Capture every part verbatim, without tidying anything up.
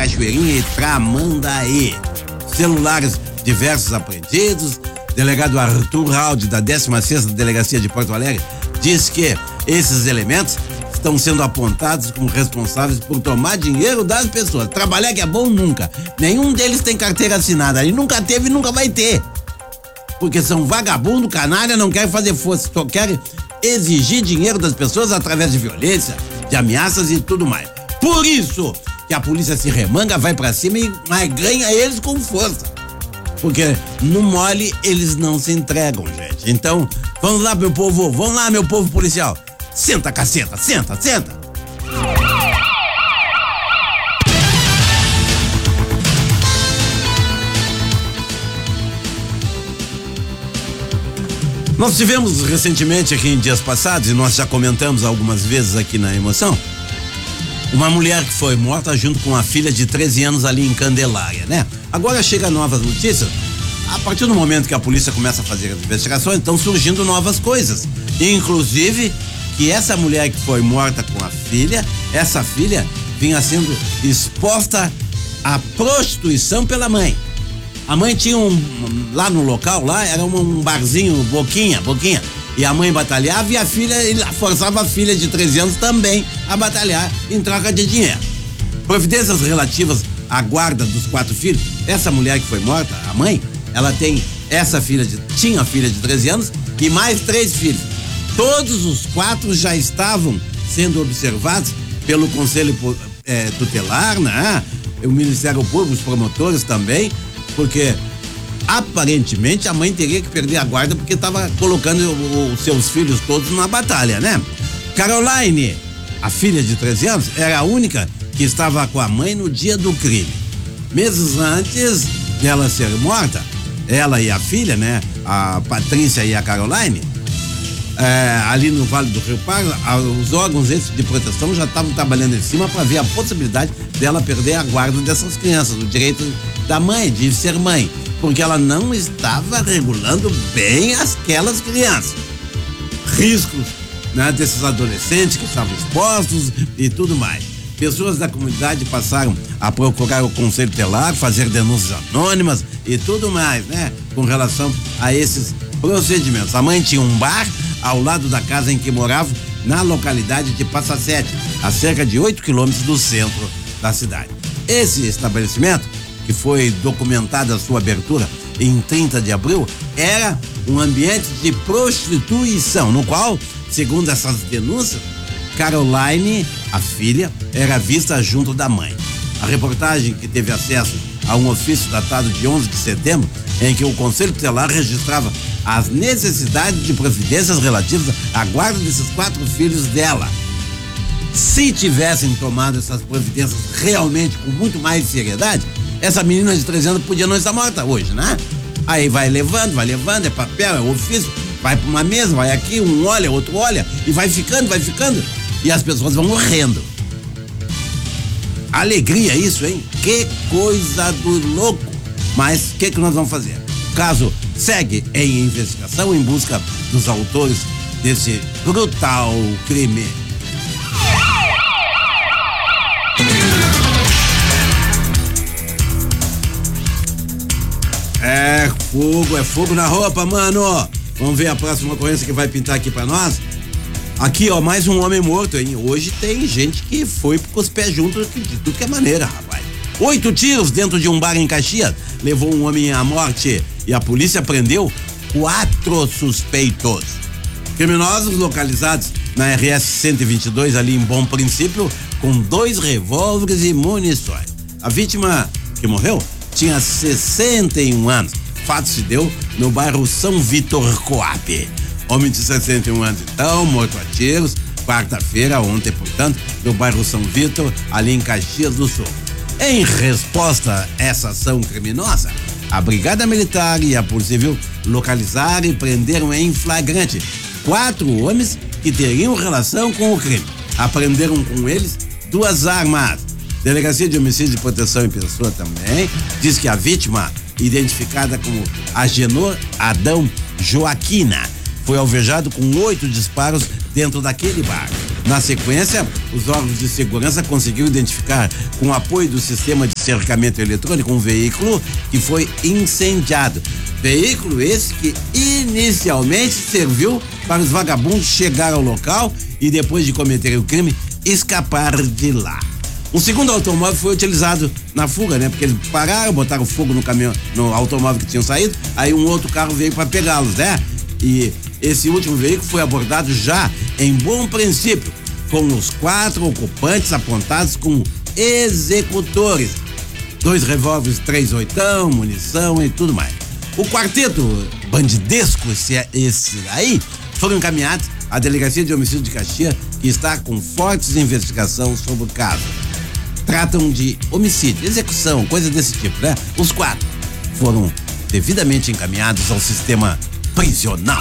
Cachoeirinha e Tramandaí. Celulares diversos apreendidos. Delegado Arthur Haldi, da décima sexta Delegacia de Porto Alegre, diz que esses elementos estão sendo apontados como responsáveis por tomar dinheiro das pessoas. Trabalhar que é bom nunca. Nenhum deles tem carteira assinada. E nunca teve e nunca vai ter. Porque são vagabundo, canalha, não querem fazer força, só querem exigir dinheiro das pessoas através de violência, de ameaças e tudo mais. Por isso que a polícia se remanga, vai pra cima e mas ganha eles com força. Porque no mole eles não se entregam, gente. Então, vamos lá, meu povo, vamos lá, meu povo policial. Senta, caceta, senta, senta. Nós tivemos recentemente aqui em dias passados, e nós já comentamos algumas vezes aqui na Emoção, uma mulher que foi morta junto com a filha de treze anos ali em Candelária, né? Agora chega novas notícias. A partir do momento que a polícia começa a fazer as investigações, estão surgindo novas coisas. Inclusive, que essa mulher que foi morta com a filha, essa filha vinha sendo exposta à prostituição pela mãe. A mãe tinha um, lá no local, lá era um, um barzinho, boquinha, boquinha. E a mãe batalhava e a filha, ele forçava a filha de treze anos também a batalhar em troca de dinheiro. Providências relativas à guarda dos quatro filhos. Essa mulher que foi morta, a mãe, ela tem essa filha, de, tinha a filha de treze anos e mais três filhos. Todos os quatro já estavam sendo observados pelo Conselho é, Tutelar, né? O Ministério Público, os promotores também, porque aparentemente a mãe teria que perder a guarda porque estava colocando os seus filhos todos na batalha, né? Caroline, a filha de treze anos, era a única que estava com a mãe no dia do crime. Meses antes dela ser morta, ela e a filha, né? A Patrícia e a Caroline, é, ali no Vale do Rio Pardo, os órgãos esses de proteção já estavam trabalhando em cima para ver a possibilidade dela perder a guarda dessas crianças, o direito da mãe de ser mãe, porque ela não estava regulando bem aquelas crianças. Riscos, né, desses adolescentes que estavam expostos e tudo mais. Pessoas da comunidade passaram a procurar o Conselho Tutelar, fazer denúncias anônimas e tudo mais, né, com relação a esses procedimentos. A mãe tinha um bar ao lado da casa em que morava, na localidade de Passa Sete, a cerca de oito quilômetros do centro da cidade. Esse estabelecimento, que foi documentada a sua abertura em trinta de abril, era um ambiente de prostituição, no qual, segundo essas denúncias, Caroline, a filha, era vista junto da mãe. A reportagem, que teve acesso a um ofício datado de onze de setembro, em que o Conselho Tutelar registrava as necessidades de providências relativas à guarda desses quatro filhos dela. Se tivessem tomado essas providências realmente com muito mais seriedade, essa menina de treze anos podia não estar morta hoje, né? Aí vai levando, vai levando, é papel, é ofício, vai para uma mesa, vai aqui, um olha, outro olha, e vai ficando, vai ficando, e as pessoas vão morrendo. Alegria isso, hein? Que coisa do louco! Mas o que que nós vamos fazer? O caso segue em investigação em busca dos autores desse brutal crime. É fogo, é fogo na roupa, mano. Vamos ver a próxima ocorrência que vai pintar aqui pra nós. Aqui, ó, mais um homem morto, hein? Hoje tem gente que foi com os pés juntos de tudo que é maneira, rapaz. Oito tiros dentro de um bar em Caxias levou um homem à morte e a polícia prendeu quatro suspeitos. Criminosos localizados na R S cento e vinte e dois, ali em Bom Princípio, com dois revólveres e munições. A vítima que morreu tinha sessenta e um anos. Fato se deu no bairro São Vitor Coape. Homem de sessenta e um anos, então, morto a tiros, quarta-feira, ontem, portanto, no bairro São Vitor, ali em Caxias do Sul. Em resposta a essa ação criminosa, a Brigada Militar e a Polícia Civil localizaram e prenderam em flagrante quatro homens que teriam relação com o crime. Apreenderam com eles duas armas. Delegacia de Homicídio e Proteção em Pessoa também diz que a vítima, identificada como Agenor Adão Joaquina, foi alvejado com oito disparos dentro daquele bar. Na sequência, os órgãos de segurança conseguiram identificar, com o apoio do sistema de cercamento eletrônico, um veículo que foi incendiado. Veículo esse que inicialmente serviu para os vagabundos chegar ao local e, depois de cometerem o crime, escapar de lá. O segundo automóvel foi utilizado na fuga, né? Porque eles pararam, botaram fogo no caminhão, no automóvel que tinham saído, aí um outro carro veio para pegá-los, né? E esse último veículo foi abordado já em bom princípio, com os quatro ocupantes apontados como executores. Dois revólveres, três oitão, munição e tudo mais. O quarteto bandidesco, esse, esse aí, foram encaminhados à Delegacia de Homicídio de Caxias, que está com fortes investigações sobre o caso. Tratam de homicídio, execução, coisa desse tipo, né? Os quatro foram devidamente encaminhados ao sistema prisional.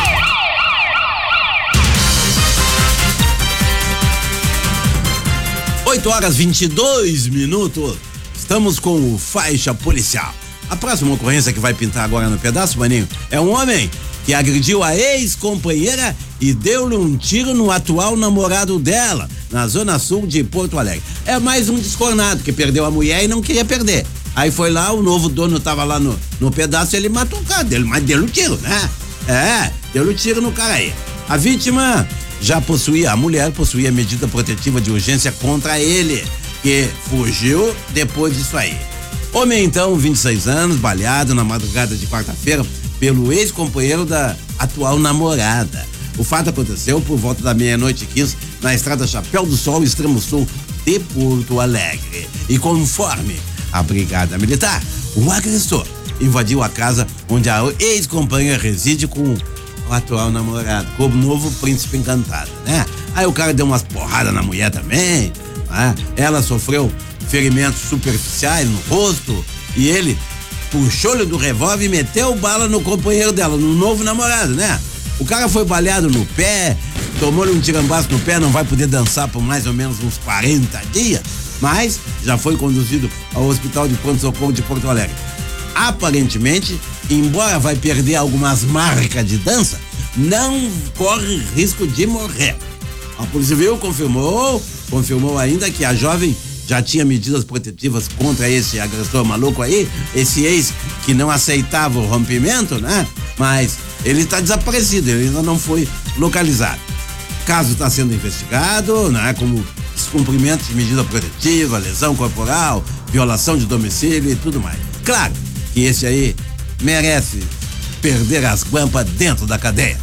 oito horas e vinte e dois minutos. Estamos com o Faixa Policial. A próxima ocorrência que vai pintar agora no pedaço, maninho, é um homem que agrediu a ex-companheira e deu-lhe um tiro no atual namorado dela, na zona sul de Porto Alegre. É mais um descornado que perdeu a mulher e não queria perder. Aí foi lá, o novo dono tava lá no, no pedaço, ele matou o cara dele, mas deu um tiro, né? É, deu um tiro no cara aí. A vítima já possuía, a mulher possuía medida protetiva de urgência contra ele, que fugiu depois disso aí. Homem, então, vinte e seis anos, baleado na madrugada de quarta-feira pelo ex-companheiro da atual namorada. O fato aconteceu por volta da meia-noite e quinze na estrada Chapéu do Sol, extremo sul de Porto Alegre. E conforme a brigada militar, o agressor invadiu a casa onde a ex-companheira reside com o atual namorado, como novo príncipe encantado, né? Aí o cara deu umas porradas na mulher também, né? Ela sofreu ferimentos superficiais no rosto e ele puxou-lhe do revólver e meteu bala no companheiro dela, no novo namorado, né? O cara foi baleado no pé, tomou-lhe um tirambaço no pé, não vai poder dançar por mais ou menos uns quarenta dias, mas já foi conduzido ao Hospital de Pronto-Socorro de Porto Alegre. Aparentemente, embora vai perder algumas marcas de dança, não corre risco de morrer. A Polícia Civil confirmou, confirmou ainda que a jovem já tinha medidas protetivas contra esse agressor maluco aí, esse ex que não aceitava o rompimento, né? Mas ele está desaparecido, ele ainda não foi localizado. O caso está sendo investigado, né? Como descumprimento de medida protetiva, lesão corporal, violação de domicílio e tudo mais. Claro que esse aí merece perder as guampas dentro da cadeia.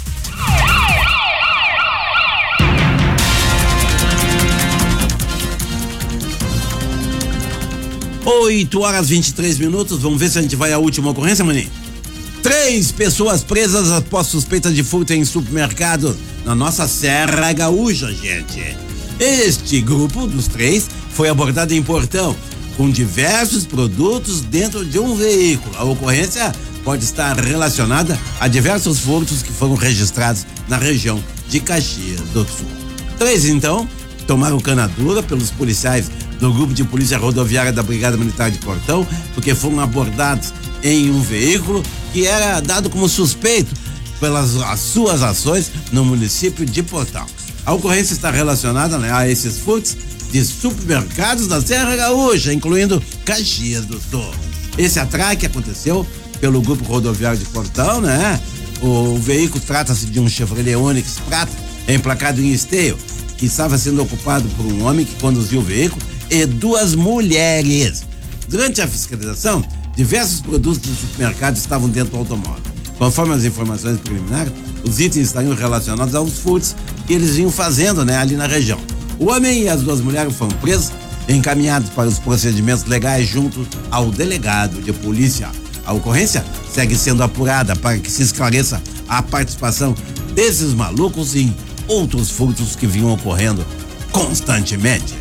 oito horas e vinte e três minutos, vamos ver se a gente vai à última ocorrência, maninho. Três pessoas presas após suspeitas de furto em supermercado na nossa Serra Gaúcha, gente. Este grupo dos três foi abordado em Portão, com diversos produtos dentro de um veículo. A ocorrência pode estar relacionada a diversos furtos que foram registrados na região de Caxias do Sul. Três, então, tomaram cana dura pelos policiais do Grupo de Polícia Rodoviária da Brigada Militar de Portão, porque foram abordados em um veículo que era dado como suspeito pelas as suas ações no município de Portão. A ocorrência está relacionada, né, a esses furtos de supermercados da Serra Gaúcha, incluindo Caxias do Sul. Esse atraque aconteceu pelo Grupo Rodoviário de Portão, né? O veículo trata-se de um Chevrolet Onix prata, emplacado em Esteio, que estava sendo ocupado por um homem que conduziu o veículo e duas mulheres. Durante a fiscalização, diversos produtos do supermercado estavam dentro do automóvel. Conforme as informações preliminares, os itens estariam relacionados aos furtos que eles vinham fazendo, né, ali na região. O homem e as duas mulheres foram presos e encaminhados para os procedimentos legais junto ao delegado de polícia. A ocorrência segue sendo apurada para que se esclareça a participação desses malucos em outros furtos que vinham ocorrendo constantemente.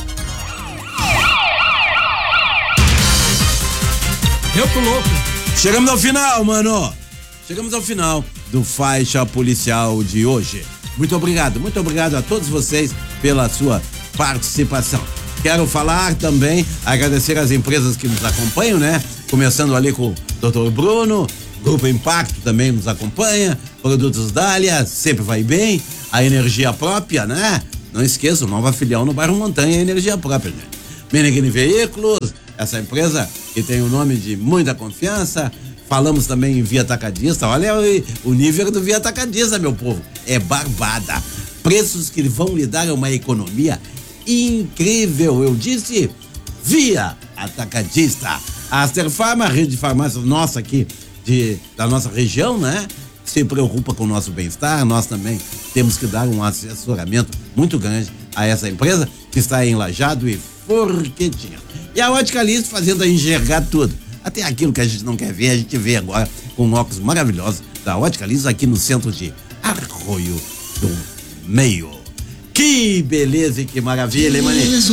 Eu tô louco. Chegamos ao final, mano. Chegamos ao final do Faixa Policial de hoje. Muito obrigado, muito obrigado a todos vocês pela sua participação. Quero falar também, agradecer às empresas que nos acompanham, né? Começando ali com o doutor Bruno, Grupo Impacto também nos acompanha, Produtos Dália, sempre vai bem, a energia própria, né? Não esqueça, nova filial no bairro Montanha, a energia própria, gente. Meneghini Veículos, essa empresa que tem o nome de muita confiança. Falamos também em Via Atacadista, olha o, o nível do Via Atacadista, meu povo, é barbada. Preços que vão lhe dar uma economia incrível, eu disse Via Atacadista. A Asterfarma, a rede de farmácias nossa aqui, de, da nossa região, né? Se preocupa com o nosso bem-estar, nós também temos que dar um assessoramento muito grande a essa empresa que está em Lajeado e Forquetinha. E a Ótica Liz fazendo a enxergar tudo. Até aquilo que a gente não quer ver, a gente vê agora com um óculos maravilhoso da Ótica Liz aqui no centro de Arroio do Meio. Que beleza e que maravilha, hein, maninho?